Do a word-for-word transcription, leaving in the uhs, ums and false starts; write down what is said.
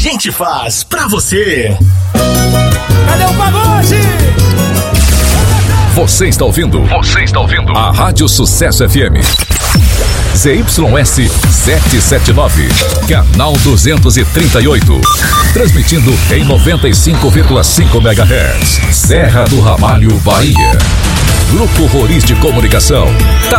gente faz pra você. Cadê o pagode? Você está ouvindo? Você está ouvindo? A Rádio Sucesso F M. Z Y S setecentos e setenta e nove, canal duzentos e trinta e oito. Transmitindo em noventa e cinco vírgula cinco megahertz. Serra do Ramalho, Bahia. Grupo Roriz de Comunicação. Tá